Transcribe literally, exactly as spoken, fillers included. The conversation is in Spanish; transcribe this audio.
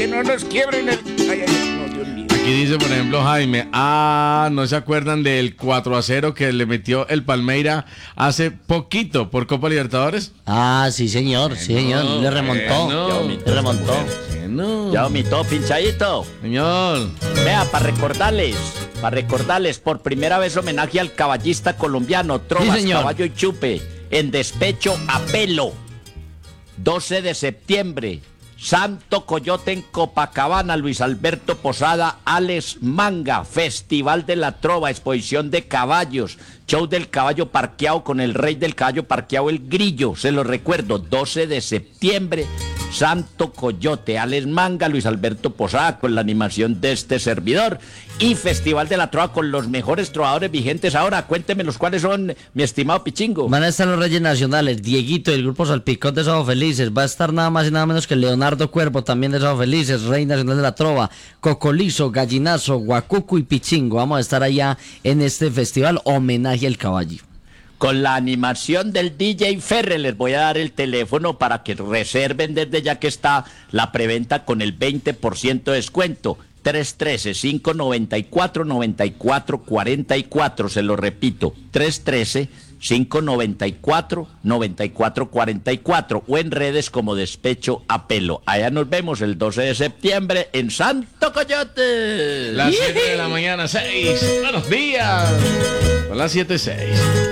que no nos quiebren el... Ay, ay, no, Dios mío. Aquí dice, por ejemplo, Jaime, ah, ¿no se acuerdan del cuatro a cero que le metió el Palmeira hace poquito por Copa Libertadores? Ah, sí, señor, Bueno, sí, señor. Le remontó. bueno. Le remontó. Bueno. Ya vomitó, pinchadito. Señor. Vea, para recordarles, para recordarles, por primera vez homenaje al caballista colombiano, Trovas, señor. Caballo y Chupe, en despecho a pelo. doce de septiembre, Santo Coyote en Copacabana, Luis Alberto Posada, Alex Manga, Festival de la Trova, exposición de caballos, show del caballo parqueado con el rey del caballo parqueado, el Grillo, se lo recuerdo, doce de septiembre, Santo Coyote, Alex Manga, Luis Alberto Posada con la animación de este servidor y Festival de la Trova con los mejores trovadores vigentes ahora. Cuénteme los cuáles son, mi estimado Pichingo. Van a estar los Reyes Nacionales, Dieguito del grupo Salpicón de Sábado Felices, va a estar nada más y nada menos que Leonardo Cuervo también de Sábado Felices, Rey Nacional de la Trova, Cocolizo, Gallinazo, Guacuco y Pichingo. Vamos a estar allá en este festival homenaje al caballo. Con la animación del D J Ferrer les voy a dar el teléfono para que reserven desde ya que está la preventa con el veinte por ciento de descuento. tres uno tres, cinco nueve cuatro, nueve cuatro cuatro cuatro, se lo repito, tres uno tres, cinco nueve cuatro, nueve cuatro cuatro cuatro o en redes como Despecho a Pelo. Allá nos vemos el doce de septiembre en Santo Coyote. Las siete de la mañana, seis. Buenos días. Son las siete seis.